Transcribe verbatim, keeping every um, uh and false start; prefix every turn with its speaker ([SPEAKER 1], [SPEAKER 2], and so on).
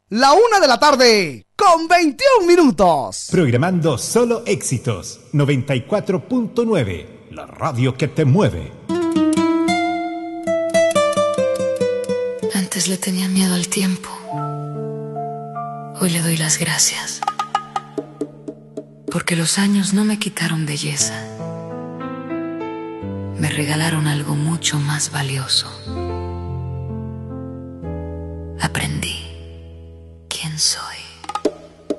[SPEAKER 1] La una de la tarde, con veintiún minutos.
[SPEAKER 2] Programando solo éxitos. noventa y cuatro punto nueve, la radio que te mueve.
[SPEAKER 3] Antes le tenía miedo al tiempo. Hoy le doy las gracias. Porque los años no me quitaron belleza. Me regalaron algo mucho más valioso. Aprendí.